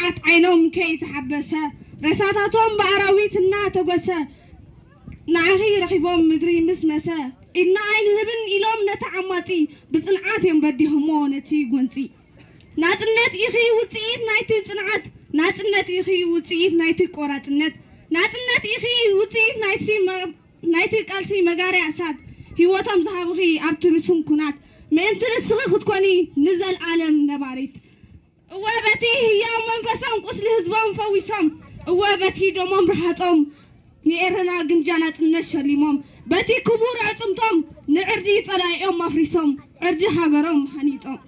بقعت عينهم كي تحبسا رساتاتهم بعراويتنا تقوسا نعخي رخيبهم مدري مسمسا إن عين هبن إلهم نتعماتي بصنعاتهم بديهم مونتي قنتي ناتنت إخي وطيت نايتي صنعات ناتنت إخي وطيت نايتي قراتنت ناتنت إخي وطيت نايتي قالسي مغاري أساد هيوتهم زهابخي أبترسون كنات من تنسخ خدكوني نزل عالم نباريت وابتي هي منفسهم قسل هزبهم فويسهم وابتي دومهم رحاتهم نيرنا جنجانات النشليمهم بتي كبور عصمتهم نعردي صلايهم مفريسهم عردي حجرهم حنيتهم